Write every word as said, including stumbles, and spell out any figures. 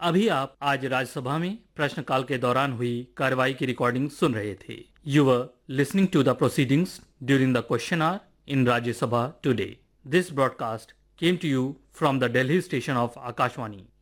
अभी आप आज राज्यसभा में प्रश्नकाल के दौरान हुई कार्रवाई की रिकॉर्डिंग सुन रहे थे। You were listening to the proceedings during the question our in Rajya Sabha today. This broadcast came to you from the Delhi station of Akashvani.